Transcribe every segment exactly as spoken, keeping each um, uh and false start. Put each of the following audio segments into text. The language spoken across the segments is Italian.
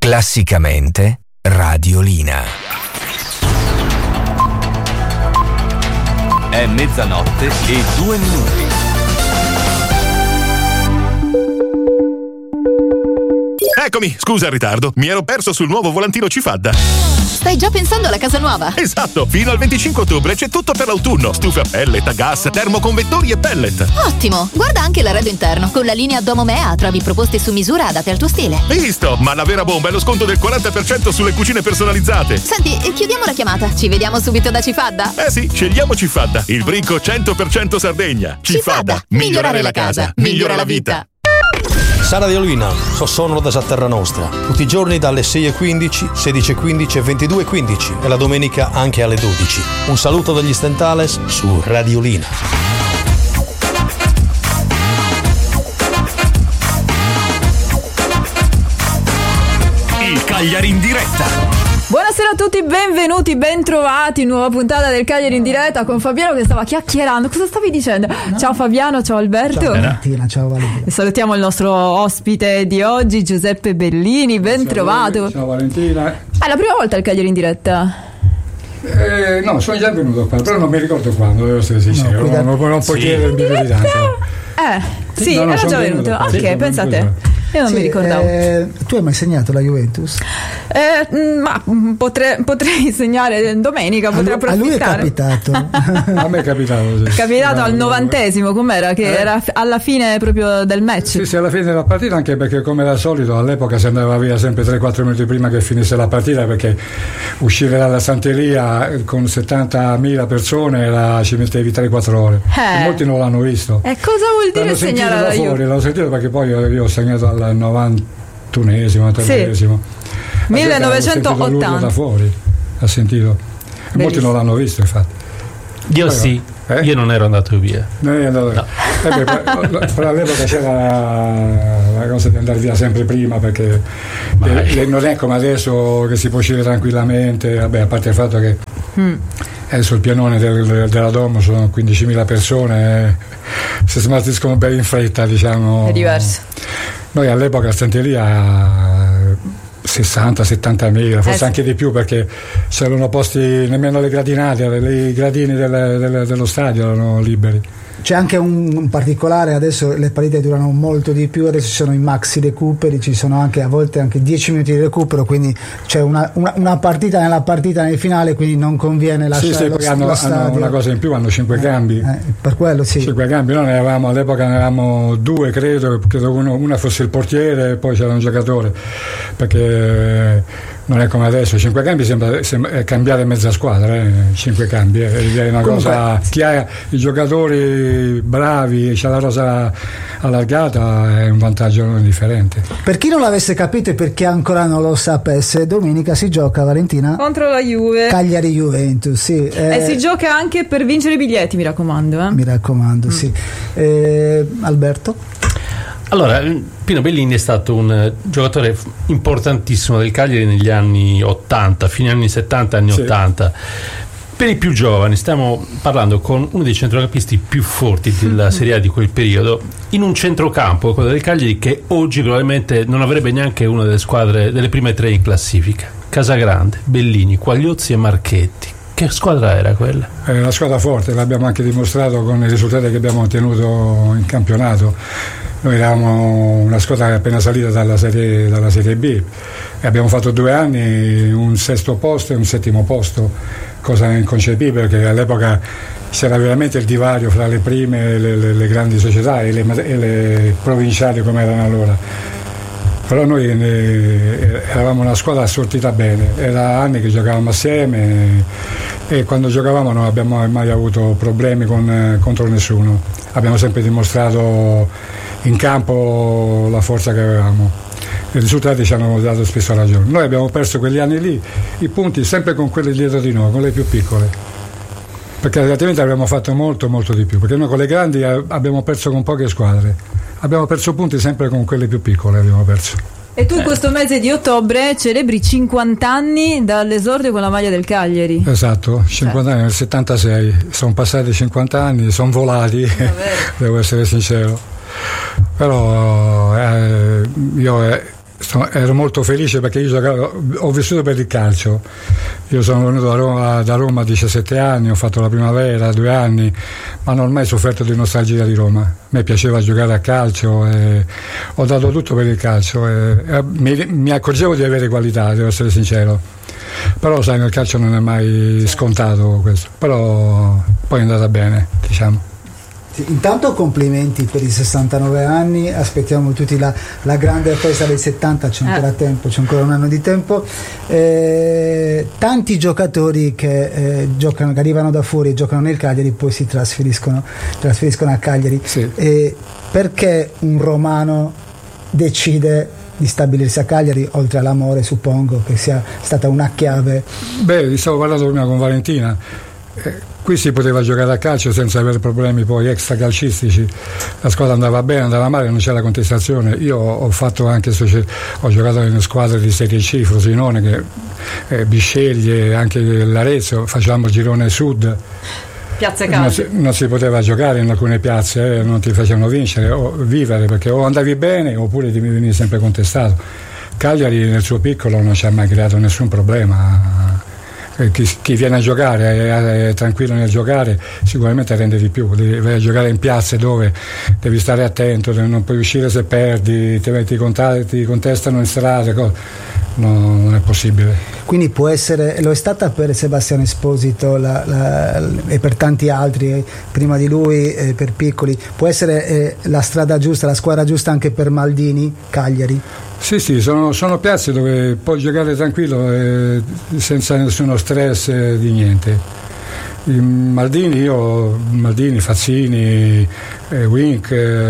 Classicamente Radiolina. È mezzanotte e due minuti. Eccomi, scusa il ritardo, mi ero perso sul nuovo volantino Cifadda. Stai già pensando alla casa nuova? Esatto, fino al venticinque ottobre c'è tutto per l'autunno. Stufe a pellet, a gas, termoconvettori e pellet. Ottimo, guarda anche l'arredo interno. Con la linea Domomea trovi proposte su misura adatte al tuo stile. Visto, ma la vera bomba è lo sconto del quaranta per cento sulle cucine personalizzate. Senti, chiudiamo la chiamata, ci vediamo subito da Cifadda? Eh sì, scegliamo Cifadda, il brico cento per cento Sardegna. Cifadda, migliorare la casa, migliora la vita. Sara Radiolina, sono da Terra Nostra, tutti i giorni dalle sei e quindici, sedici e quindici e ventidue e quindici e la domenica anche alle dodici. Un saluto dagli Stentales su Radiolina. Il Cagliari in diretta. Buonasera a tutti, benvenuti, bentrovati, nuova puntata del Cagliari in diretta con Fabiano che stava chiacchierando. Cosa stavi dicendo? No. Ciao Fabiano, ciao Alberto. Ciao Valentina, ciao Valentina. E salutiamo il nostro ospite di oggi, Giuseppe Bellini, ben trovato. Ciao Valentina. È la prima volta il Cagliari in diretta? Eh, no, sono già venuto qua, però non mi ricordo quando, devo essere sincero. No, non, non, non puoi sì. chiedere in verità. Eh, sì, no, no, era già venuto. Ok, sì, pensate. Io non sì, mi ricordavo. Eh, tu hai mai segnato la Juventus? Eh, ma potrei, potrei segnare domenica, potrei a, lui, a lui è capitato. A me è capitato. Sì. È capitato al novantesimo, com'era? Che eh? era alla fine proprio del match. Sì, sì, alla fine della partita, anche perché come era solito all'epoca si andava via sempre tre quattro minuti prima che finisse la partita, perché uscire dalla Santeria con settantamila persone era, ci mettevi tre quattro ore. Eh. E molti non l'hanno visto. E cosa vuol dire l'hanno segnare da alla fuori, Juve? L'ho sentito perché poi io, io ho segnato al novantunesimo, novantanovesimo. Sì. millenovecentottanta da fuori, ha sentito. E molti non l'hanno visto, infatti. Io poi, sì, eh? Io non ero andato via. Non è andato via. No. Eh beh, però all'epoca c'era la, la cosa di andare via sempre prima, perché eh, non è come adesso che si può uscire tranquillamente, vabbè, a parte il fatto che mm. adesso il pianone del, della Domo sono quindicimila persone, eh, si smaltiscono bene in fretta, diciamo. È diverso. Noi all'epoca a Stanteria sessanta settanta mila, forse eh sì. anche di più, perché c'erano posti nemmeno le gradinate, i gradini del, del, dello stadio erano liberi. C'è anche un, un particolare, adesso le partite durano molto di più, adesso ci sono i maxi recuperi, ci sono anche a volte anche dieci minuti di recupero, quindi c'è una, una, una partita nella partita nel finale, quindi non conviene lasciare sì, sì, lo, hanno, lo stadio. Hanno una cosa in più, hanno cinque eh, cambi. Eh, per quello sì. Cinque cambi, noi ne avevamo, all'epoca ne avevamo due, credo, credo uno, una fosse il portiere e poi c'era un giocatore, perché non è come adesso, cinque cambi sembra, sembra cambiare mezza squadra, eh? Cinque cambi, eh? È una Comunque, cosa, chi ha i giocatori bravi e c'ha la rosa allargata è un vantaggio non differente. Per chi non l'avesse capito e per chi ancora non lo sapesse, domenica si gioca, Valentina, contro la Juve, Cagliari Juventus, sì, eh, e si gioca anche per vincere i biglietti, mi raccomando, eh? mi raccomando, mm. sì. eh, Alberto? Allora, Pino Bellini è stato un giocatore importantissimo del Cagliari negli anni ottanta, fine anni settanta, anni sì. ottanta. Per i più giovani stiamo parlando con uno dei centrocampisti più forti della Serie A di quel periodo, in un centrocampo, quello del Cagliari, che oggi probabilmente non avrebbe neanche una delle squadre delle prime tre in classifica. Casagrande, Bellini, Quagliozzi e Marchetti. Che squadra era quella? È una squadra forte, l'abbiamo anche dimostrato con i risultati che abbiamo ottenuto in campionato. Noi eravamo una squadra appena salita dalla serie, dalla serie B e abbiamo fatto due anni un sesto posto e un settimo posto, cosa inconcepibile, perché all'epoca c'era veramente il divario fra le prime e le, le, le grandi società e le, e le provinciali come erano allora. Però noi ne, eravamo una squadra assortita bene, era anni che giocavamo assieme e, e quando giocavamo non abbiamo mai avuto problemi con, contro nessuno, abbiamo sempre dimostrato in campo la forza che avevamo. I risultati ci hanno dato spesso ragione. Noi abbiamo perso quegli anni lì i punti sempre con quelli dietro di noi, con le più piccole, perché altrimenti avremmo fatto molto molto di più, perché noi con le grandi abbiamo perso con poche squadre, abbiamo perso punti sempre con quelle più piccole, abbiamo perso. E tu in questo mese di ottobre celebri cinquanta anni dall'esordio con la maglia del Cagliari. Esatto, cinquanta anni, nel settantasei, sono passati cinquanta anni, sono volati, devo essere sincero. Però eh, io eh, ero molto felice perché io giocavo, ho vissuto per il calcio. Io sono venuto da Roma, da Roma a diciassette anni, ho fatto la primavera due anni, ma non ho mai sofferto di nostalgia di Roma. A me piaceva giocare a calcio e ho dato tutto per il calcio e, e mi, mi accorgevo di avere qualità, devo essere sincero. Però sai, nel calcio non è mai scontato questo, però poi è andata bene, diciamo. Intanto complimenti per i sessantanove anni, aspettiamo tutti la, la grande festa dei settanta, c'è ancora eh. tempo, c'è ancora un anno di tempo. Eh, tanti giocatori che eh, giocano, che arrivano da fuori e giocano nel Cagliari, poi si trasferiscono, trasferiscono a Cagliari. Sì. Eh, perché un romano decide di stabilirsi a Cagliari, oltre all'amore, suppongo che sia stata una chiave? Beh, stavo parlando prima con Valentina. Eh, qui si poteva giocare a calcio senza avere problemi poi extra calcistici, la squadra andava bene, andava male, non c'era contestazione. Io ho fatto anche ho giocato in squadre di Serie C, Frosinone, che, eh, Bisceglie, anche l'Arezzo, facevamo il girone sud. Piazze non si, non si poteva giocare in alcune piazze, eh, non ti facevano vincere o vivere, perché o andavi bene oppure ti venivi sempre contestato. Cagliari nel suo piccolo non ci ha mai creato nessun problema. Chi, chi viene a giocare è, è tranquillo nel giocare, sicuramente rende di più. Devi vai a giocare in piazze dove devi stare attento, non puoi uscire se perdi, ti, ti, ti contestano in strada, no, non è possibile. Quindi può essere, lo è stata per Sebastiano Esposito la, la, e per tanti altri eh, prima di lui, eh, per Piccoli, può essere eh, la strada giusta, la squadra giusta anche per Maldini, Cagliari? Sì, sì, sono, sono piazze dove puoi giocare tranquillo eh, senza nessuno stress eh, di niente. Maldini, io, Maldini, Fazzini, eh, Wink,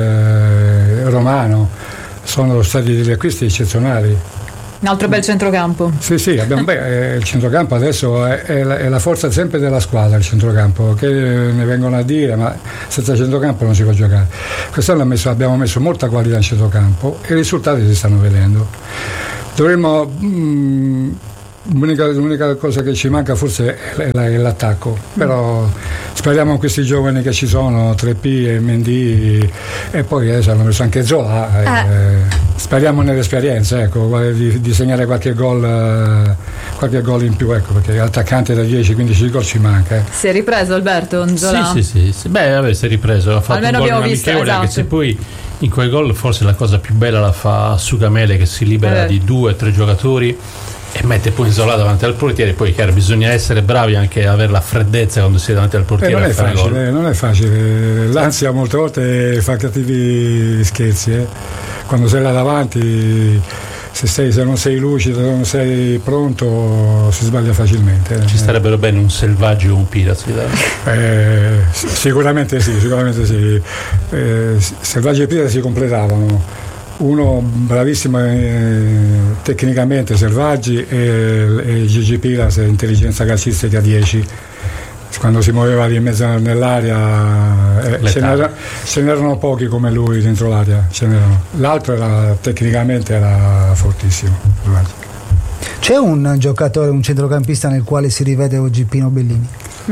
eh, Romano sono stati degli acquisti eccezionali. Un altro bel centrocampo. Sì, sì, abbiamo, beh, il centrocampo adesso è, è, la, è la forza sempre della squadra, il centrocampo, che ne vengono a dire, ma senza centrocampo non si può giocare. Quest'anno messo, abbiamo messo molta qualità in centrocampo e i risultati si stanno vedendo. Dovremmo mh, L'unica, l'unica cosa che ci manca forse è, la, è l'attacco, però speriamo in questi giovani che ci sono, tre P e Mendy, e poi adesso hanno messo anche Zola, eh. Eh, speriamo nell'esperienza, ecco, di, di segnare qualche gol, qualche gol in più, ecco, perché l'attaccante da dieci quindici gol ci manca. Eh. Si è ripreso Alberto Zola? Sì, sì, sì, sì. Beh, vabbè, si è ripreso, ha fatto almeno un gol visto, amichevole, esatto. Anche se poi in quel gol forse la cosa più bella la fa Sugamele, che si libera eh. di due o tre giocatori e mette poi Zola davanti al portiere. Poi chiaro, bisogna essere bravi anche a avere la freddezza quando si è davanti al portiere. Eh, non, è è facile, non è facile, l'ansia molte volte fa cattivi scherzi, eh. Quando sei là davanti, se, sei, se non sei lucido, se non sei pronto, si sbaglia facilmente. Ci starebbero bene un Selvaggio o un Piraz. Eh, sicuramente sì, sicuramente sì. Eh, Selvaggio e Piraz si completavano. Uno bravissimo eh, tecnicamente, Selvaggi, e, e Gigi Piras, intelligenza calcistica dieci. Quando si muoveva lì in mezzo nell'aria, eh, ce, n'era, ce n'erano pochi come lui dentro l'aria, ce n'erano. L'altro era, tecnicamente era fortissimo. C'è un giocatore, un centrocampista nel quale si rivede oggi Pino Bellini? Mm.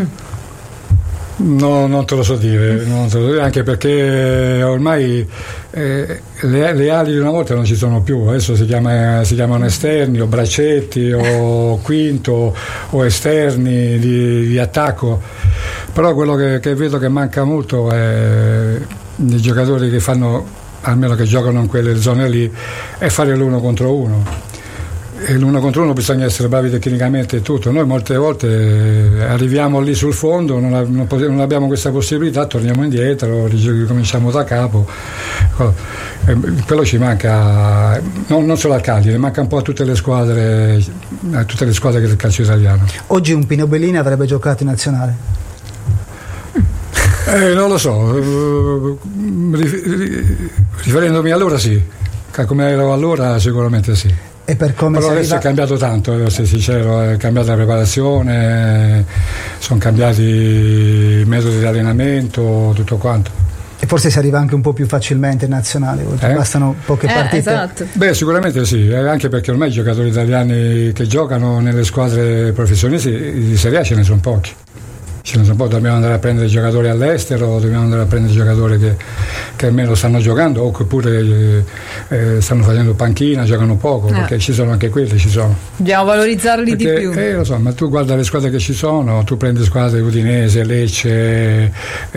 No, non te lo so dire, non te lo so dire, anche perché ormai eh, le, le ali di una volta non ci sono più, adesso si, chiama, si chiamano esterni o braccetti o quinto o esterni di, di attacco, però quello che, che vedo che manca molto è i giocatori che fanno, almeno che giocano in quelle zone lì, è fare l'uno contro uno. E l'uno contro uno bisogna essere bravi tecnicamente e tutto. Noi molte volte arriviamo lì sul fondo, non, non, non abbiamo questa possibilità, torniamo indietro, ricominciamo da capo. Quello ci manca, non, non solo al Cagliari, manca un po' a tutte le squadre, a tutte le squadre del calcio italiano. Oggi un Pino Bellini avrebbe giocato in nazionale? Eh, non lo so, riferendomi allora sì, come ero allora sicuramente sì. E per come però adesso arriva... è cambiato tanto, devo essere sincero, è cambiata la preparazione, sono cambiati i metodi di allenamento, tutto quanto. E forse si arriva anche un po' più facilmente in nazionale, eh? Bastano poche eh, partite. Esatto. Beh, sicuramente sì, anche perché ormai i giocatori italiani che giocano nelle squadre professionisti di Serie A ce ne sono pochi. ci sono un po', dobbiamo andare a prendere giocatori all'estero, dobbiamo andare a prendere giocatori che, che almeno stanno giocando oppure eh, stanno facendo panchina, giocano poco, eh. perché ci sono anche quelli, ci sono. Dobbiamo valorizzarli perché, di più. Eh, lo so, ma tu guarda le squadre che ci sono, tu prendi squadre Udinese, Lecce,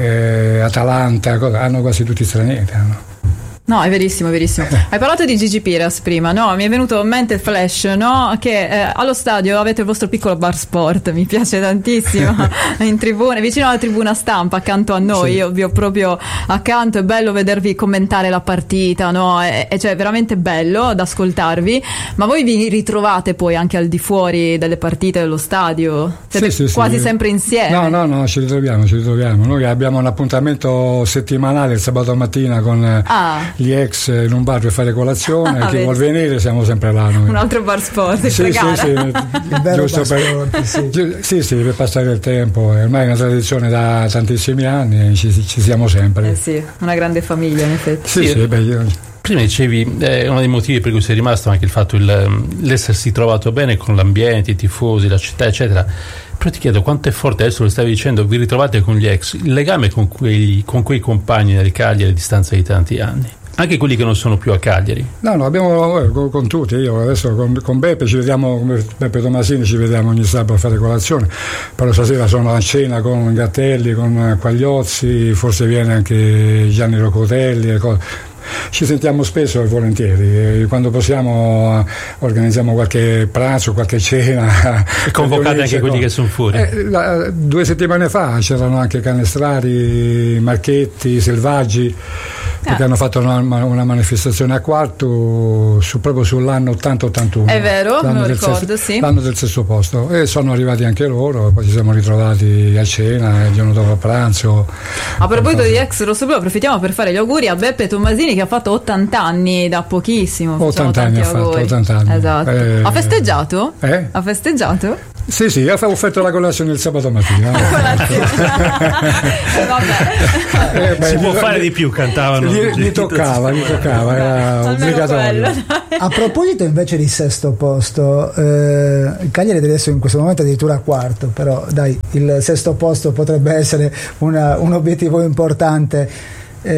eh, Atalanta, cosa, hanno quasi tutti stranieri. Hanno. No, è verissimo, è verissimo. Hai parlato di Gigi Piras prima, no? Mi è venuto in mente il flash, no? Che eh, allo stadio avete il vostro piccolo bar sport, mi piace tantissimo, in tribuna, vicino alla tribuna stampa, accanto a noi, sì. Io vi ho proprio accanto, è bello vedervi commentare la partita, no? E, e cioè veramente bello ad ascoltarvi, ma voi vi ritrovate poi anche al di fuori delle partite dello stadio? Siete sì, sì, quasi sì. sempre insieme? No, no, no, ci ritroviamo, ci ritroviamo. Noi abbiamo un appuntamento settimanale il sabato mattina con... Ah. gli ex in un bar per fare colazione, ah, chi vuol venire siamo sempre là noi. Un altro bar sport, sì, sì, sì, il vero giusto bar per, sport, sì. sì, sì, per passare il tempo, è ormai una tradizione da tantissimi animi e ci, ci siamo sempre. Eh sì, una grande famiglia in effetti. Sì, sì, sì beh, io... Prima dicevi, eh, uno dei motivi per cui sei rimasto anche il fatto il, l'essersi trovato bene con l'ambiente, i tifosi, la città, eccetera. Però ti chiedo quanto è forte, adesso lo stavi dicendo, vi ritrovate con gli ex, il legame con quei, con quei compagni del Cagliari a distanza di tanti anni? Anche quelli che non sono più a Cagliari? No, no, abbiamo eh, con, con tutti. Io adesso con, con Beppe ci vediamo, con Beppe Tomasini ci vediamo ogni sabato a fare colazione, però stasera sono a cena con Gattelli, con Quagliozzi, forse viene anche Gianni Rocotelli e cose. Ci sentiamo spesso e volentieri, quando possiamo organizziamo qualche pranzo, qualche cena. E convocate anche quelli che sono fuori? Eh, la, due settimane fa c'erano anche Canestrari, Marchetti, Selvaggi, perché ah. hanno fatto una, una manifestazione a Quarto su, proprio sull'anno ottanta ottantuno. È vero, me lo ricordo, sesto, sì. L'anno del sesto posto, e sono arrivati anche loro, poi ci siamo ritrovati a cena il giorno dopo a pranzo. A proposito di ex rossoblu, approfittiamo per fare gli auguri a Beppe Tomasini che ha fatto ottanta anni da pochissimo. ottanta anni ha fatto, ottanta anni. Esatto. Eh, ha festeggiato? Eh? Ha festeggiato? Sì, sì, ho offerto la colazione il sabato mattina. eh, beh, si può gli, fare di più, cantavano. Gli, gli toccava, gli toccava, era obbligatorio. A proposito invece di sesto posto, eh, il Cagliari deve essere in questo momento addirittura quarto, però dai, il sesto posto potrebbe essere una, un obiettivo importante.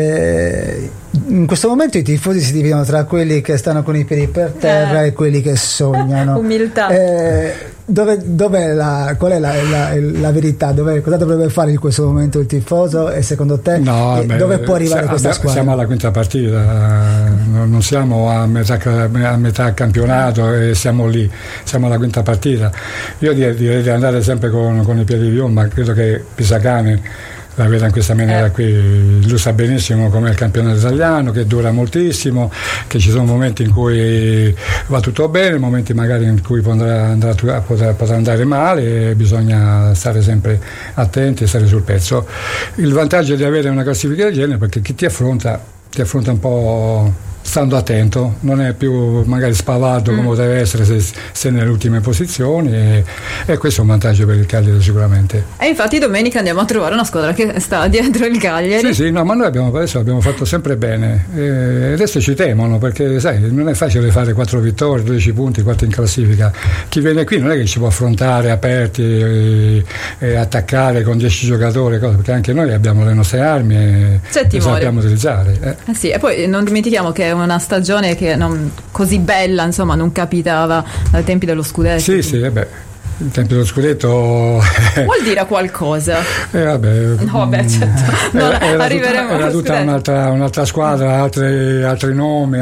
Eh, in questo momento i tifosi si dividono tra quelli che stanno con i piedi per terra eh. e quelli che sognano. Umiltà. Eh, dove, dov'è la, qual è la, la, la verità? Dov'è, cosa dovrebbe fare in questo momento il tifoso e secondo te no, eh, beh, dove può arrivare siamo, questa squadra? Siamo alla quinta partita, non siamo a metà, a metà campionato e siamo lì, siamo alla quinta partita. Io direi, direi di andare sempre con, con i piedi di piombo, ma credo che Pisacane la veda in questa maniera eh. qui. Lui sa benissimo com'è il campionato italiano, che dura moltissimo, che ci sono momenti in cui va tutto bene, momenti magari in cui potrà, andrà, potrà, potrà andare male, e bisogna stare sempre attenti e stare sul pezzo. Il vantaggio di avere una classifica del genere, perché chi ti affronta ti affronta un po' stando attento, non è più magari spavaldo mm. come deve essere se, se nelle ultime posizioni, e, e questo è un vantaggio per il Cagliari sicuramente. E infatti domenica andiamo a trovare una squadra che sta dietro il Cagliari. Sì, sì, no, ma noi abbiamo, adesso abbiamo fatto sempre bene, e adesso ci temono, perché sai, non è facile fare quattro vittorie, dodici punti, quattro in classifica. Chi viene qui non è che ci può affrontare aperti e, e attaccare con dieci giocatori, cose, perché anche noi abbiamo le nostre armi e le sappiamo utilizzare. Eh. Eh sì, e poi non dimentichiamo che è una stagione che non, così bella, insomma, non capitava dai tempi dello scudetto. Sì, sì, eh beh, il tempo dello scudetto vuol dire qualcosa. Eh, vabbè, no, vabbè, certo. Non era, era arriveremo tutta, era tutta un'altra, un'altra squadra, altri, altri nomi,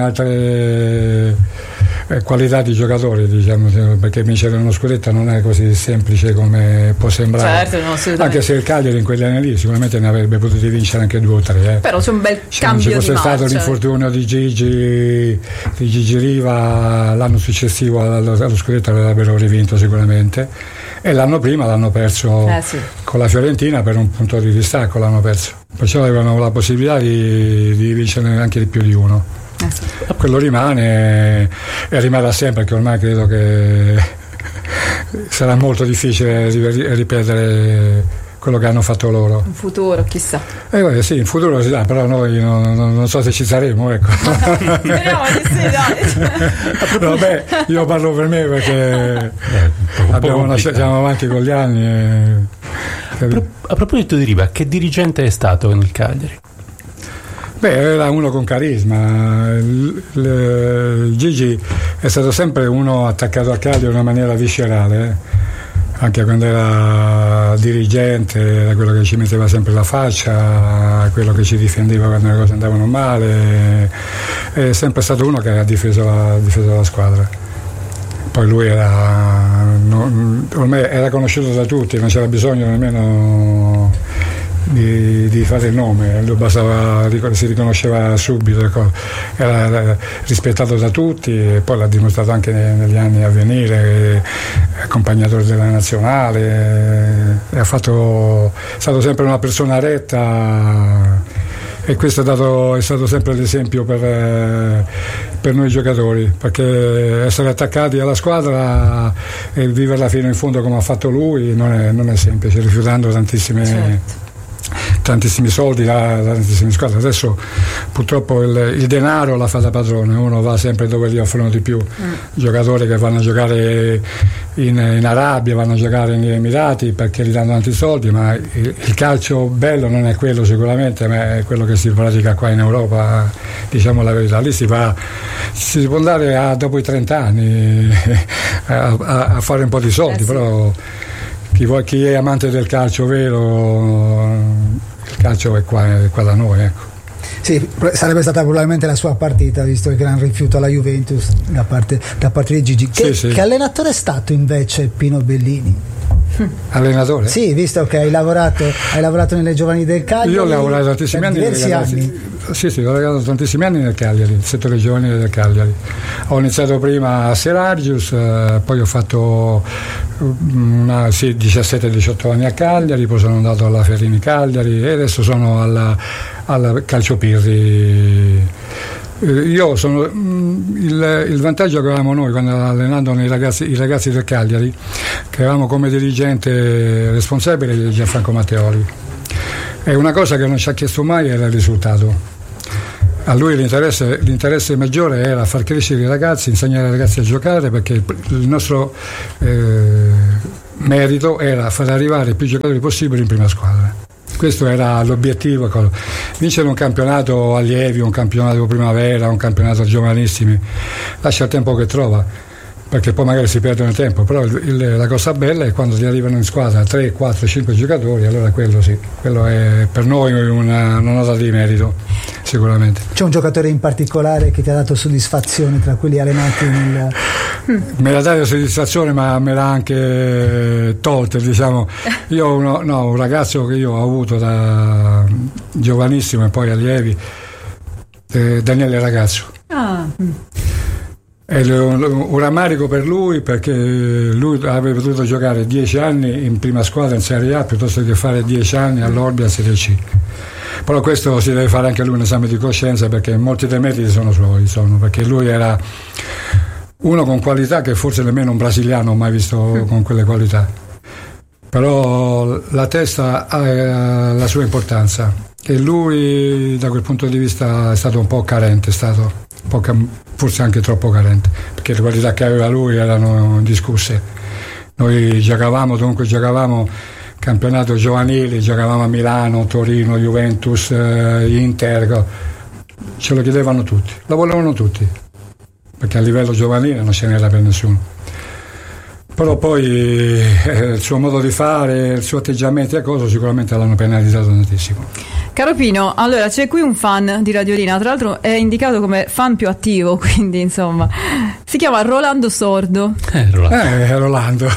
altre eh, qualità di giocatori, diciamo, perché vincere uno scudetto non è così semplice come può sembrare. Certo, no, anche se il Cagliari in quegli anni lì sicuramente ne avrebbe potuto vincere anche due o tre. Eh. Però c'è un bel cioè, cambio di marcia. Se fosse stato l'infortunio di Gigi, di Gigi Riva l'anno successivo allo, allo scudetto l'avrebbero rivinto sicuramente, e l'anno prima l'hanno perso eh, sì. con la Fiorentina per un punto di distacco, l'hanno perso, perciò avevano la possibilità di, di vincere anche di più di uno. Eh sì. Quello rimane e rimarrà sempre, perché ormai credo che sarà molto difficile ripetere quello che hanno fatto loro. In futuro, chissà. Eh, beh, sì, in futuro sì, però noi non, non, non so se ci saremo, ecco. Speriamo di sì, dai. Vabbè, io parlo per me perché eh, abbiamo una, siamo avanti con gli anni. E... A proposito di Riva, che dirigente è stato nel Cagliari? Beh, era uno con carisma. Il, il, Gigi è stato sempre uno attaccato al Cagliari in una maniera viscerale, eh? Anche quando era dirigente, era quello che ci metteva sempre la faccia, quello che ci difendeva quando le cose andavano male. È sempre stato uno che ha difeso la, difeso la squadra. Poi lui era, no, ormai era conosciuto da tutti, non c'era bisogno nemmeno Di, di fare il nome, lui bastava, si riconosceva subito, era, era rispettato da tutti e poi l'ha dimostrato anche negli anni a venire, accompagnatore della nazionale, e ha fatto, è stato sempre una persona retta, e questo è, dato, è stato sempre l'esempio per, per noi giocatori, perché essere attaccati alla squadra e viverla fino in fondo come ha fatto lui non è, non è semplice, rifiutando tantissime certo. tantissimi soldi da, da tantissime squadre. Adesso purtroppo il, il denaro la fa da padrone, uno va sempre dove gli offrono di più. Mm. Giocatori che vanno a giocare in, in Arabia, vanno a giocare negli Emirati perché gli danno tanti soldi, ma il, il calcio bello non è quello sicuramente, ma è quello che si pratica qua in Europa, diciamo la verità. Lì si va, si può andare a, dopo i trenta anni a, a, a fare un po' di soldi, eh sì. Però Chi, vuoi, chi è amante del calcio vero, il calcio è qua, è qua da noi, ecco. Sì, sarebbe stata probabilmente la sua partita, visto che gran rifiuto alla Juventus da parte, da parte di Gigi. Che, sì, sì. Che allenatore è stato invece Pino Bellini? Allenatore? Sì, visto che hai lavorato, hai lavorato nelle giovanili del Cagliari. Io ho lavorato tantissimi anni, diversi anni. Sì, sì, ho lavorato tantissimi anni nel Cagliari, nel settore giovanile del Cagliari. Ho iniziato prima a Seragius, eh, poi ho fatto una, sì, diciassette diciotto anni a Cagliari, poi sono andato alla Ferrini Cagliari e adesso sono alla, alla Calcio Pirri. Io sono il, il vantaggio che avevamo noi quando allenando i ragazzi, i ragazzi del Cagliari, che avevamo come dirigente responsabile Gianfranco Matteoli, e una cosa che non ci ha chiesto mai era il risultato. A lui l'interesse, l'interesse maggiore era far crescere i ragazzi, insegnare ai ragazzi a giocare, perché il nostro eh, merito era far arrivare più giocatori possibili in prima squadra. Questo era l'obiettivo, vincere un campionato allievi, un campionato primavera, un campionato giovanissimi, lascia il tempo che trova, perché poi magari si perdono il tempo, però il, il, la cosa bella è quando ti arrivano in squadra tre, quattro, cinque giocatori, allora quello sì, quello è per noi una, una nota di merito, sicuramente. C'è un giocatore in particolare che ti ha dato soddisfazione tra quelli allenati nel... Me l'ha dato soddisfazione, ma me l'ha anche tolta, diciamo. Io ho uno, no, un ragazzo che io ho avuto da giovanissimo e poi allievi, eh, Daniele Ragazzo. Ah. È un, un rammarico per lui, perché lui avrebbe potuto giocare dieci anni in prima squadra in Serie A piuttosto che fare dieci anni all'Orbia in Serie C. Però questo si deve fare anche lui un esame di coscienza, perché molti dei meriti sono suoi, sono, perché lui era uno con qualità che forse nemmeno un brasiliano ho mai visto con quelle qualità. Però la testa ha la sua importanza e lui da quel punto di vista è stato un po' carente, è stato un po', forse anche troppo carente, perché le qualità che aveva lui erano discusse. Noi giocavamo, dunque giocavamo campionato giovanile, giocavamo a Milano, Torino, Juventus, eh, Inter, ce lo chiedevano tutti, lo volevano tutti, perché a livello giovanile non ce n'era per nessuno. Però poi eh, il suo modo di fare, il suo atteggiamento e cosa sicuramente l'hanno penalizzato tantissimo. Caro Pino, allora c'è qui un fan di Radiolina, tra l'altro è indicato come fan più attivo, quindi insomma si chiama Rolando Sordo. Eh, Rolando. Eh, Rolando.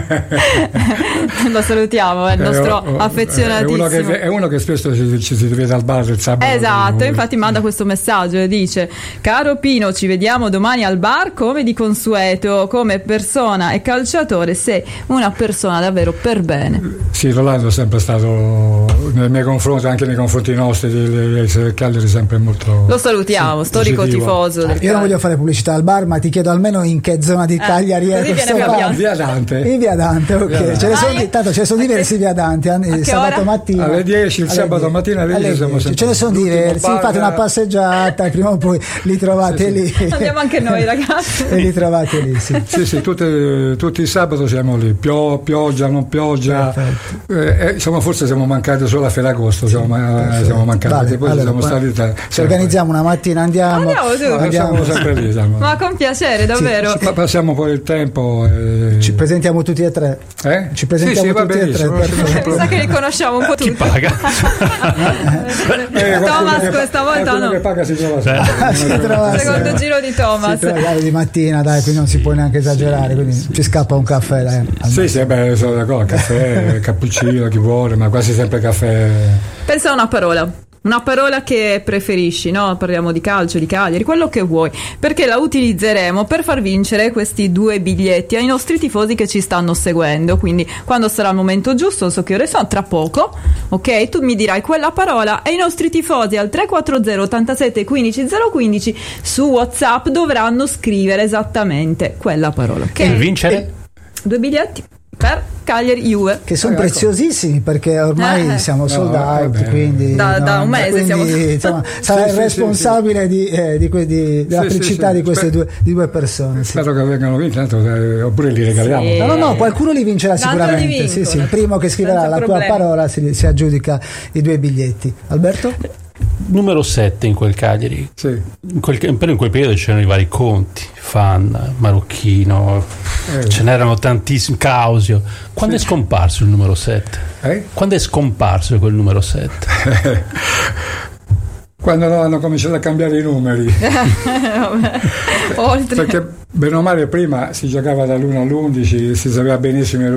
Lo salutiamo, è il nostro eh, affezionatissimo. È uno che, è uno che spesso ci, ci si vede al bar il sabato. Esatto, infatti manda questo messaggio e dice: caro Pino, ci vediamo domani al bar come di consueto, come persona e calciatore sei una persona davvero per bene. Sì, Rolando è sempre stato nei miei confronti, anche nei confronti nostri del Cagliari, sempre molto. Lo salutiamo, sì, storico positivo. Tifoso del Io non voglio fare pubblicità al bar, ma ti chiedo chiedo almeno in che zona di Cagliari eh, è questo bar. In via Dante. In via Dante, ok. Via Dante. Ce ne sono, Ah, tanto ce ne sono diversi via Dante. Il sabato ora? mattina Alle dieci, il alle sabato dieci. mattina alle dieci siamo sempre. Ce ne sono L'ultimo diversi, bar- fate una passeggiata, prima o poi li trovate Sì, lì. Andiamo anche noi, ragazzi. E li trovate lì, sì. Sì, sì, tutte, tutti i sabato siamo lì, Pio, pioggia, non pioggia, eh, eh, siamo, forse siamo mancati solo a Ferragosto, siamo, eh, siamo mancati, Vale, poi allora, siamo qua- stati tra- ci sempre. organizziamo una mattina, andiamo, Andiamo su. No, siamo sempre lì, siamo. Ma con piacere, davvero. Ma passiamo poi il tempo e... ci presentiamo tutti e tre. eh? Ci presentiamo sì, sì, va tutti e tre, benissimo, perfetto. non c'è Mi sa problema. che li conosciamo un po' tutti. Paga. Eh, qualcuno Thomas che- questa eh, volta quello no. che paga si trova Eh. sempre. Si trova Secondo sempre. giro di Thomas. Sì, però dai, di mattina, dai, quindi non si può neanche esagerare, quindi ci scappa un caffè, dai. Sì, sì, beh, sono d'accordo, caffè, cappuccino, chi vuole, ma quasi sempre caffè. Pensa a una parola. Una parola che preferisci, no? Parliamo di calcio, di Cagliari, quello che vuoi, perché la utilizzeremo per far vincere questi due biglietti ai nostri tifosi che ci stanno seguendo. Quindi quando sarà il momento giusto, so che ore sono, tra poco, ok? Tu mi dirai quella parola e i nostri tifosi al tre quattro zero ottantasette quindici zero quindici su WhatsApp dovranno scrivere esattamente quella parola. Per Ok? vincere? Due biglietti per Cagliari Juve. Che sono Eh, ecco. preziosissimi perché ormai Eh. siamo No, sold out, vabbè. quindi Da- no, da un mese quindi, siamo- insomma, sarà Sì, il sì, responsabile di, eh, di que- di- della Sì, sì, felicità sì. di queste Spero- due, di due persone. Sì. Spero che vengano vinti, tanto, eh, oppure li regaliamo. Sì. No, no, no, qualcuno li vincerà L'altro li sicuramente. Sì, vincono. sì, il primo che scriverà Senza la problemi. tua parola si, si aggiudica i due biglietti. Alberto? Numero sette in quel Cagliari. Sì. In quel, però in quel periodo c'erano i vari Conti, Fan, Marocchino, Eh. ce n'erano tantissimi, Causio. Quando è scomparso il numero sette? Eh? Quando è scomparso quel numero sette? Quando no, hanno cominciato a cambiare i numeri, Oltre. perché bene o male prima si giocava dall'uno all'undici, si sapeva benissimo